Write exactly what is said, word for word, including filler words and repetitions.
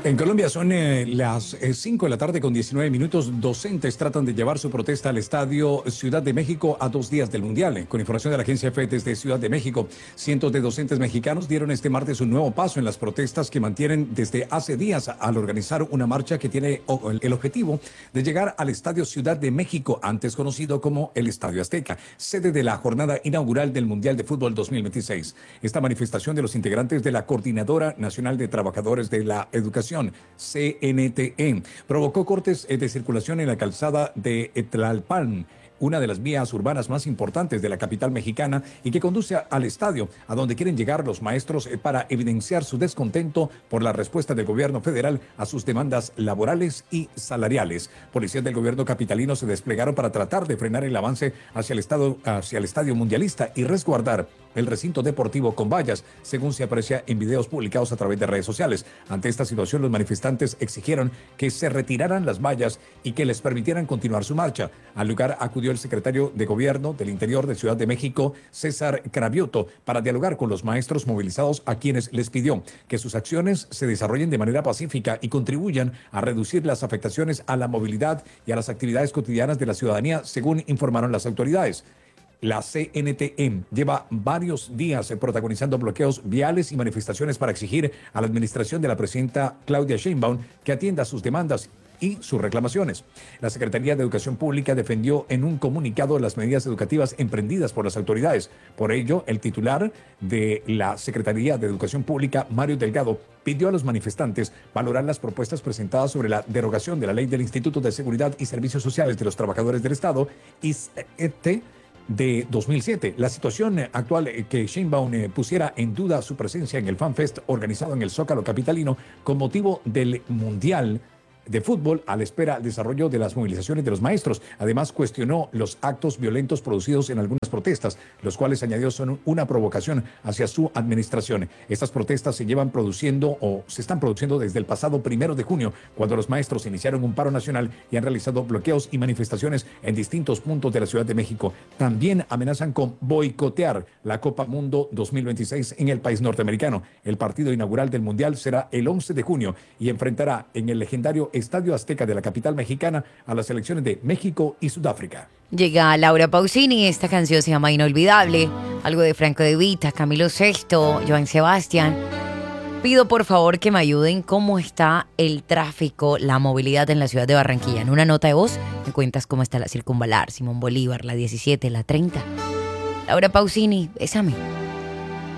En Colombia son eh, las eh, cinco de la tarde con diecinueve minutos. Docentes tratan de llevar su protesta al Estadio Ciudad de México a dos días del Mundial. Eh, Con información de la agencia F desde Ciudad de México, cientos de docentes mexicanos dieron este martes un nuevo paso en las protestas que mantienen desde hace días al organizar una marcha que tiene o, el, el objetivo de llegar al Estadio Ciudad de México, antes conocido como el Estadio Azteca, sede de la jornada inaugural del Mundial de Fútbol dos mil veintiséis. Esta manifestación de los integrantes de la Coordinadora Nacional de Trabajadores de la Educación, C N T E, provocó cortes de circulación en la calzada de Tlalpan, una de las vías urbanas más importantes de la capital mexicana y que conduce al estadio, a donde quieren llegar los maestros para evidenciar su descontento por la respuesta del gobierno federal a sus demandas laborales y salariales. Policías del gobierno capitalino se desplegaron para tratar de frenar el avance hacia el, estado, hacia el estadio mundialista y resguardar el recinto deportivo con vallas, según se aprecia en videos publicados a través de redes sociales. Ante esta situación, los manifestantes exigieron que se retiraran las vallas y que les permitieran continuar su marcha. Al lugar acudió el secretario de Gobierno del Interior de Ciudad de México, César Cravioto, para dialogar con los maestros movilizados, a quienes les pidió que sus acciones se desarrollen de manera pacífica y contribuyan a reducir las afectaciones a la movilidad y a las actividades cotidianas de la ciudadanía, según informaron las autoridades. La C N T E lleva varios días protagonizando bloqueos viales y manifestaciones para exigir a la administración de la presidenta Claudia Sheinbaum que atienda sus demandas y sus reclamaciones. La Secretaría de Educación Pública defendió en un comunicado las medidas educativas emprendidas por las autoridades. Por ello, el titular de la Secretaría de Educación Pública, Mario Delgado, pidió a los manifestantes valorar las propuestas presentadas sobre la derogación de la ley del Instituto de Seguridad y Servicios Sociales de los Trabajadores del Estado, I S E T, de dos mil siete. La situación actual que Sheinbaum eh, pusiera en duda su presencia en el FanFest organizado en el Zócalo capitalino con motivo del Mundial de Fútbol a la espera del desarrollo de las movilizaciones de los maestros. Además, cuestionó los actos violentos producidos en algunas protestas, los cuales añadió son una provocación hacia su administración. Estas protestas se llevan produciendo o se están produciendo desde el pasado primero de junio, cuando los maestros iniciaron un paro nacional y han realizado bloqueos y manifestaciones en distintos puntos de la Ciudad de México. También amenazan con boicotear la Copa Mundo dos mil veintiséis en el país norteamericano. El partido inaugural del Mundial será el once de junio y enfrentará en el legendario Estadio Azteca de la capital mexicana a las selecciones de México y Sudáfrica. Llega Laura Pausini, esta canción se llama Inolvidable, algo de Franco De Vita, Camilo Sesto, Joan Sebastián. Pido por favor que me ayuden cómo está el tráfico, la movilidad en la ciudad de Barranquilla. En una nota de voz me cuentas cómo está la Circunvalar, Simón Bolívar, la diecisiete, la treinta. Laura Pausini, bésame.